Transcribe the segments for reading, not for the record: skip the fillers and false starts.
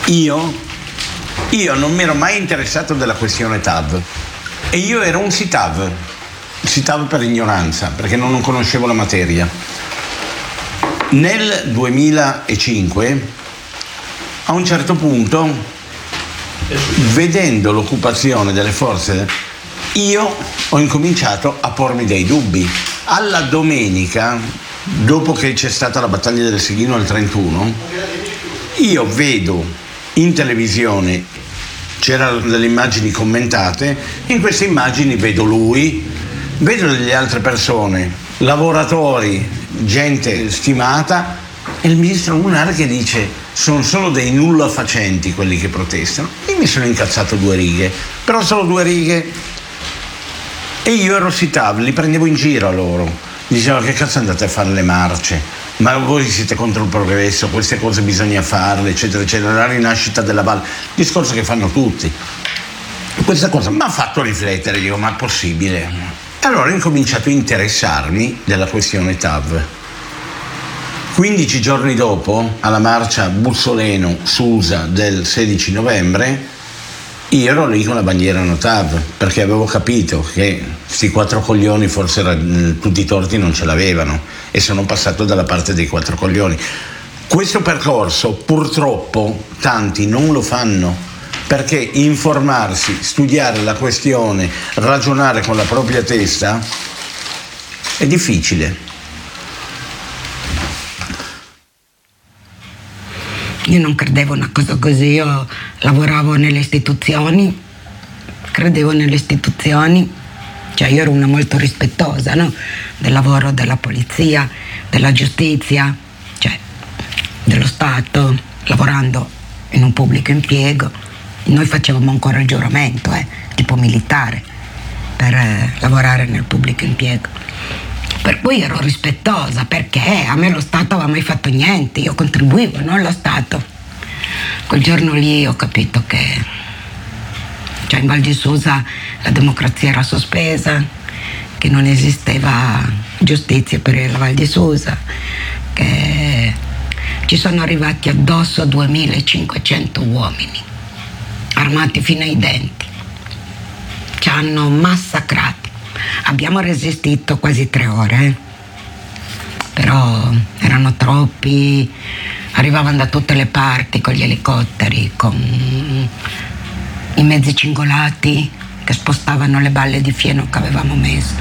Io non mi ero mai interessato della questione TAV e io ero un SITAV per ignoranza, perché non conoscevo la materia. Nel 2005, a un certo punto, vedendo l'occupazione delle forze, io ho incominciato a pormi dei dubbi. Alla domenica, dopo che c'è stata la battaglia del Seghino al 31, io vedo in televisione, c'erano delle immagini commentate, in queste immagini vedo lui, vedo delle altre persone, lavoratori, gente stimata, e il ministro Munari che dice: sono solo dei nulla facenti quelli che protestano. Io mi sono incazzato 2 righe, però solo 2 righe, e io ero SITAV, li prendevo in giro a loro, dicevo: che cazzo andate a fare le marce? Ma voi siete contro il progresso, queste cose bisogna farle, eccetera eccetera, la rinascita della valle, discorso che fanno tutti. Questa cosa mi ha fatto riflettere, dico: ma è possibile? E allora ho incominciato a interessarmi della questione TAV. 15 giorni dopo, alla marcia Bussoleno-Susa del 16 novembre, io ero lì con la bandiera no TAV, perché avevo capito che sti 4 coglioni forse tutti i torti non ce l'avevano, e sono passato dalla parte dei 4 coglioni. Questo percorso purtroppo tanti non lo fanno, perché informarsi, studiare la questione, ragionare con la propria testa è difficile. Io non credevo una cosa così, io lavoravo nelle istituzioni, credevo nelle istituzioni, cioè io ero una molto rispettosa, no? Del lavoro della polizia, della giustizia, cioè dello Stato, lavorando in un pubblico impiego. Noi facevamo ancora il giuramento, tipo militare, per lavorare nel pubblico impiego. Per cui ero rispettosa, perché a me lo Stato aveva mai fatto niente, io contribuivo, non lo Stato. Quel giorno lì ho capito che in Val di Susa la democrazia era sospesa, che non esisteva giustizia per la Val di Susa, che ci sono arrivati addosso 2500 uomini, armati fino ai denti, ci hanno massacrati. Abbiamo resistito quasi 3 ore, però erano troppi, arrivavano da tutte le parti con gli elicotteri, con i mezzi cingolati che spostavano le balle di fieno che avevamo messo,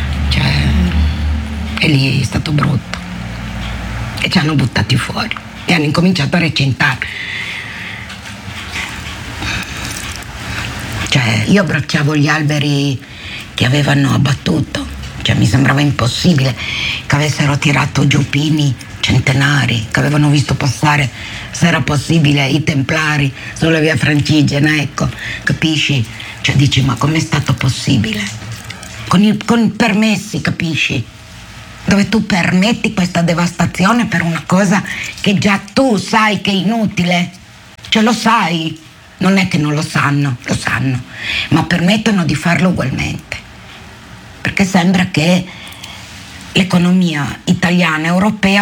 e lì è stato brutto, e ci hanno buttati fuori e hanno incominciato a recintare. Io abbracciavo gli alberi che avevano abbattuto, mi sembrava impossibile che avessero tirato giù pini centenari che avevano visto passare, se era possibile, i templari sulla via Francigena, ecco, capisci? Dici: ma com'è stato possibile? Con i permessi, capisci? Dove tu permetti questa devastazione per una cosa che già tu sai che è inutile, lo sai, non è che non lo sanno, ma permettono di farlo ugualmente. Perché sembra che l'economia italiana, europea,